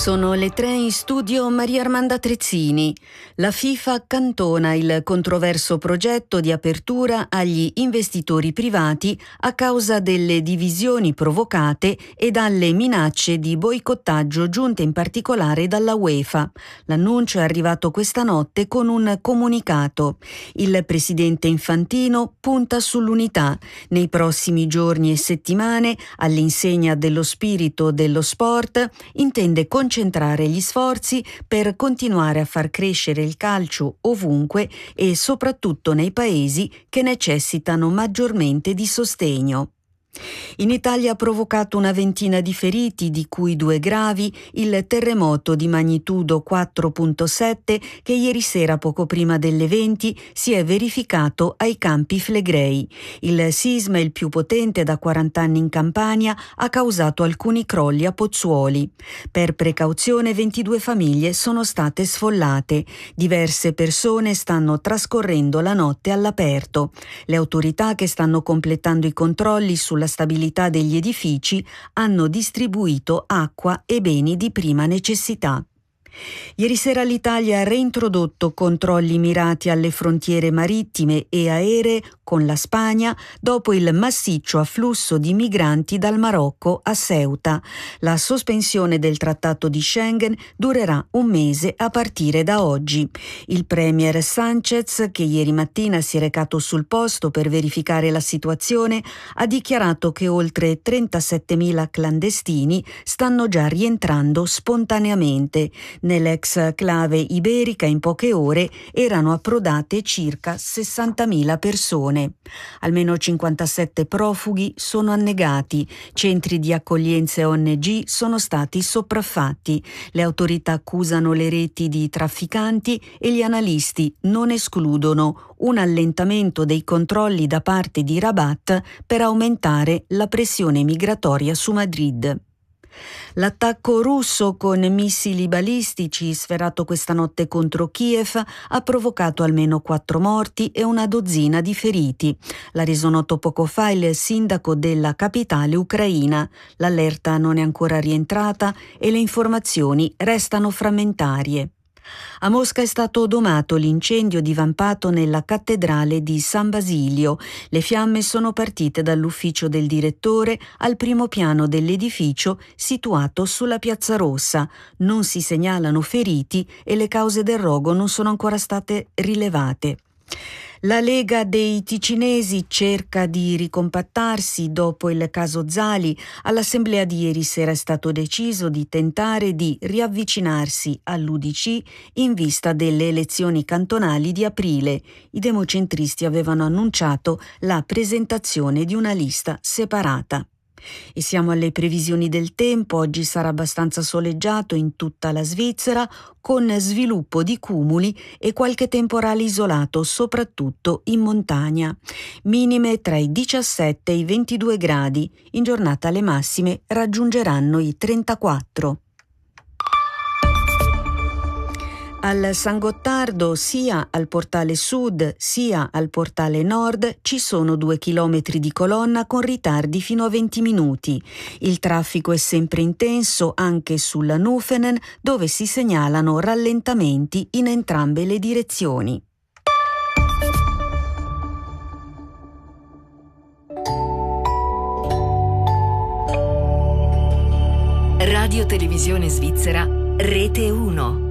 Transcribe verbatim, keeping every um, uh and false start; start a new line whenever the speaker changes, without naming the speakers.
Sono le tre in studio Maria Armanda Trezzini. La FIFA accantona il controverso progetto di apertura agli investitori privati a causa delle divisioni provocate e dalle minacce di boicottaggio giunte in particolare dalla UEFA. L'annuncio è arrivato questa notte con un comunicato. Il presidente Infantino punta sull'unità. Nei prossimi giorni e settimane, all'insegna dello spirito dello sport, intende concentrare gli sforzi per continuare a far crescere il calcio ovunque e soprattutto nei paesi che necessitano maggiormente di sostegno. In Italia ha provocato una ventina di feriti, di cui due gravi, il terremoto di magnitudo quattro virgola sette che ieri sera poco prima delle venti si è verificato ai Campi Flegrei. Il sisma, il più potente da quaranta anni in Campania, ha causato alcuni crolli a Pozzuoli. Per precauzione ventidue famiglie sono state sfollate. Diverse persone stanno trascorrendo la notte all'aperto. Le autorità, che stanno completando i controlli sulla stabilità degli edifici, hanno distribuito acqua e beni di prima necessità. Ieri sera l'Italia ha reintrodotto controlli mirati alle frontiere marittime e aeree con la Spagna dopo il massiccio afflusso di migranti dal Marocco a Ceuta. La sospensione del trattato di Schengen durerà un mese a partire da oggi. Il premier Sánchez, che ieri mattina si è recato sul posto per verificare la situazione, ha dichiarato che oltre trentasettemila clandestini stanno già rientrando spontaneamente. Nell'ex clave iberica in poche ore erano approdate circa sessantamila persone. Almeno cinquantasette profughi sono annegati, centri di accoglienza e O N G sono stati sopraffatti. Le autorità accusano le reti di trafficanti e gli analisti non escludono un allentamento dei controlli da parte di Rabat per aumentare la pressione migratoria su Madrid. L'attacco russo con missili balistici sferato questa notte contro Kiev ha provocato almeno quattro morti e una dozzina di feriti. L'ha reso noto poco fa il sindaco della capitale ucraina. L'allerta non è ancora rientrata e le informazioni restano frammentarie. A Mosca è stato domato l'incendio divampato nella cattedrale di San Basilio. Le fiamme sono partite dall'ufficio del direttore al primo piano dell'edificio situato sulla Piazza Rossa. Non si segnalano feriti e le cause del rogo non sono ancora state rilevate. La Lega dei Ticinesi cerca di ricompattarsi dopo il caso Zali. All'assemblea di ieri sera è stato deciso di tentare di riavvicinarsi all'U D C in vista delle elezioni cantonali di aprile. I democentristi avevano annunciato la presentazione di una lista separata. E siamo alle previsioni del tempo. Oggi sarà abbastanza soleggiato in tutta la Svizzera, con sviluppo di cumuli e qualche temporale isolato, soprattutto in montagna. Minime tra i diciassette e i ventidue gradi. In giornata le massime raggiungeranno i trentaquattro. Al San Gottardo, sia al portale sud sia al portale nord, ci sono due chilometri di colonna con ritardi fino a venti minuti. Il traffico è sempre intenso anche sulla Nufenen, dove si segnalano rallentamenti in entrambe le direzioni.
Radio Televisione Svizzera, Rete uno.